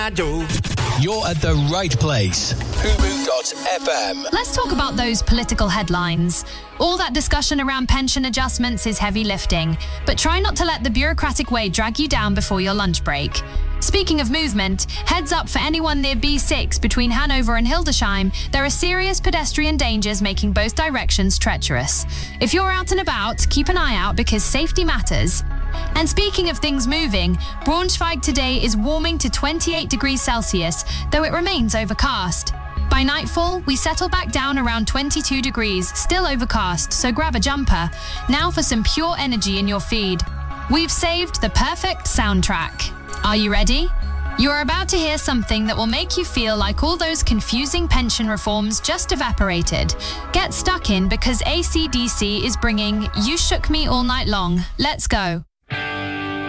You're at the right place. Humu.fm. Let's talk about those political headlines. All that discussion around pension adjustments is heavy lifting, but try not to let the bureaucratic way drag you down before your lunch break. Speaking of movement, heads up for anyone near B6 between Hanover and Hildesheim. There are serious pedestrian dangers making both directions treacherous. If you're out and about, keep an eye out because safety matters. And speaking of things moving, Braunschweig today is warming to 28 degrees Celsius, though it remains overcast. By nightfall, we settle back down around 22 degrees, still overcast, so grab a jumper. Now for some pure energy in your feed. We've saved the perfect soundtrack. Are you ready? You're about to hear something that will make you feel like all those confusing pension reforms just evaporated. Get stuck in because AC/DC is bringing You Shook Me All Night Long. Let's go.